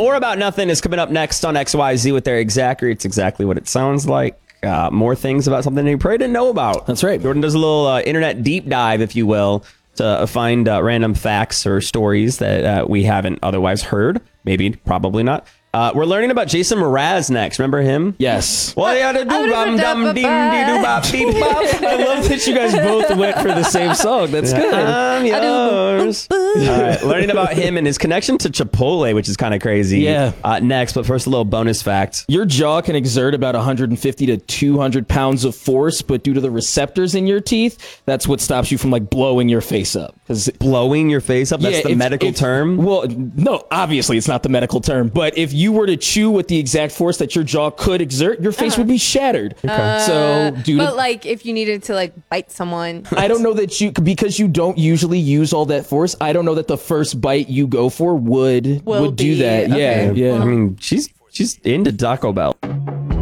More About Nothing is coming up next on XYZ with Eric Zachary. It's exactly what it sounds like. More things about something you probably didn't know about. That's right. Jordan does a little internet deep dive, if you will, to find random facts or stories that we haven't otherwise heard. Maybe, probably not. We're learning about Jason Mraz next. Remember him? Yes. Well, yeah, I love that you guys both went for the same song. That's good. I'm yours. All right, learning about him and his connection to Chipotle, which is kind of crazy. Yeah. Next, but first, a little bonus fact. Your jaw can exert about 150 to 200 pounds of force, but due to the receptors in your teeth, that's what stops you from like blowing your face up. Blowing your face up? That's the medical term? Well, no, obviously it's not the medical term, but if you were to chew with the exact force that your jaw could exert, your face would be shattered. Okay. But like if you needed to like bite someone. I don't know that because you don't usually use all that force, I don't know that the first bite you go for would do that. Okay. Yeah. I mean, she's into Taco Bell.